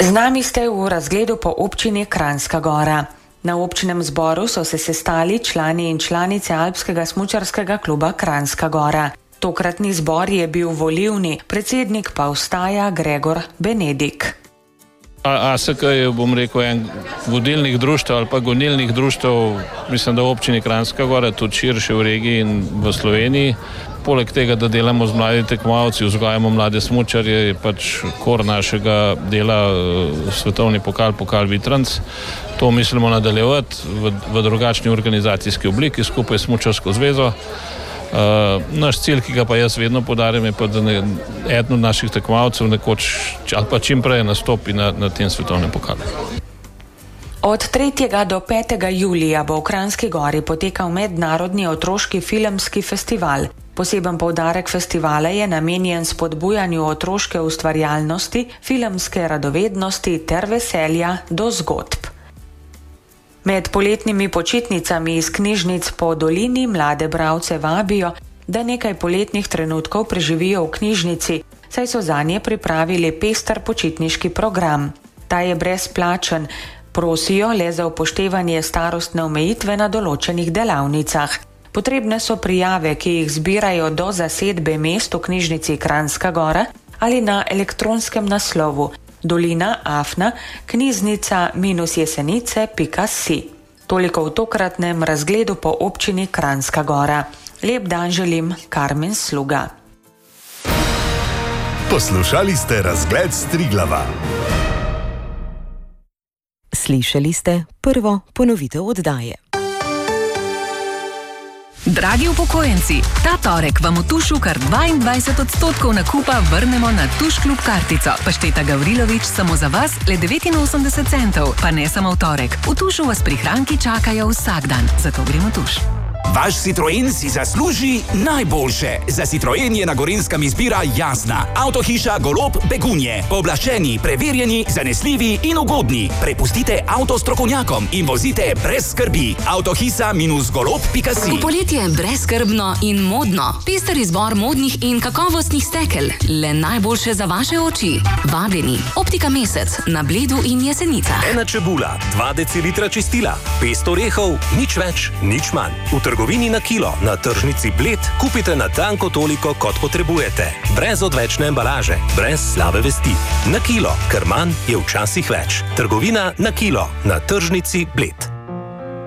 Z nami ste v razgledu po občini Kranjska Gora. Na občinem zboru so se sestali člani in članice Alpskega smučarskega kluba Kranjska Gora. Tokratni zbor je bil volilni, predsednik pa ostaja Gregor Benedik. ASK je, bom rekel, en vodilnih društev ali pa gonilnih društev, mislim, da v občini Kranjska Gora, tudi širše v regiji in v Sloveniji. Poleg tega, da delamo z mladimi tekmovalci, vzgajamo mlade smučarje, je pač kor našega dela svetovni pokal Vitranc. To mislimo nadaljevati v drugačni organizacijski obliki skupaj s Smučarsko zvezo. Naš cilj, ki ga pa jaz vedno poudarjam, je pa, da eden od naših tekmovalcev nekoč ali pa čim prej nastopi na tem svetovnem pokalu. Od 3. do 5. julija bo v Kranjski Gori potekal mednarodni otroški filmski festival. Poseben poudarek festivala je namenjen spodbujanju otroške ustvarjalnosti, filmske radovednosti ter veselja do zgodb. Med poletnimi počitnicami iz knjižnic po dolini mlade bralce vabijo, da nekaj poletnih trenutkov preživijo v knjižnici, saj so zanje pripravili pester počitniški program. Ta je brezplačen, prosijo le za upoštevanje starostne omejitve na določenih delavnicah. Potrebne so prijave, ki jih zbirajo do zasedbe mest v knjižnici Kranjska Gora ali na elektronskem naslovu dolina-afna-knjižnica-jesenice.si. Toliko v tokratnem razgledu po občini Kranjska Gora. Lep dan želim, Karmen Sluga. Poslušali ste razgled s Triglava. Slišali ste prvo ponovitev oddaje. Dragi upokojenci, ta torek vam v Tušu kar 22% nakupa vrnemo na Tuš klub kartico. Pašteta Gavrilović samo za vas le 89 centov. Pa ne samo v torek. V Tušu vas prihranki čakajo vsak dan. Zato gremo Tuš. Vaš Citroen si zasluži najboljše. Za Citroen je na Gorenjskem izbira jasna. Avtohiša Golob Begunje. Pooblaščeni, preverjeni, zanesljivi in ugodni. Prepustite avto strokovnjakom in vozite brez skrbi. Avtohiša-golob.si. V poletje je brezskrbno in modno. Pester izbor modnih in kakovostnih stekel. Le najboljše za vaše oči. Vabljeni. Optika Mesec na Bledu in Jesenicah. Ena čebula, 2 decilitra čistila, 500 orehov, nič več, nič manj. V trgovini na kilo, na tržnici Bled, kupite natanko toliko, kot potrebujete. Brez odvečne embalaže, brez slabe vesti. Na kilo, ker manj je včasih več. Trgovina na kilo, na tržnici Bled.